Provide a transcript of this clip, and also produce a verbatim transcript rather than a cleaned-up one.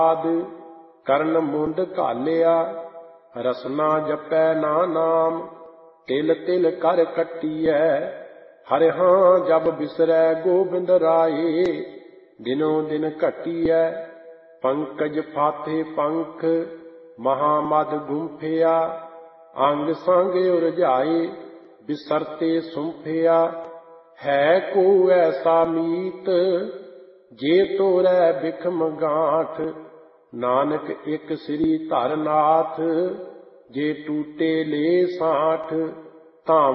ਕਰਨ ਮੁੰਡ ਘਾਲਿਆ, ਰਸਨਾ ਜਪੈ ਨਾ ਨਾਮ। ਤਿਲ ਤਿਲ ਕਰ ਕੱਟੀਐ, ਹਰਿ ਜਬ ਬਿਸਰੈ ਗੋਬਿੰਦ ਰਾਏ। ਦਿਨੋ ਦਿਨ ਘਟੀਐ, ਪੰਕਜ ਫਾਥੇ ਪੰਖ, ਮਹਾਮਦ ਗੁੰਫਿਆ। ਅੰਗ ਸੰਗ ਉਰਝਾਏ, ਬਿਸਰਤੇ ਸੁੰਫਿਆ। ਹੈ ਕੋ ਐਸਾ ਮੀਤ, ਜੇ ਤੋਰੈ ਬਿਖਮ ਗਾਂਠ। ਨਾਨਕ ਇਕ ਸ੍ਰੀ ਧਰਨਾਥ, ਜੇ ਟੂਟੇ ਲੇ ਸਾਠ। ਤਾਂ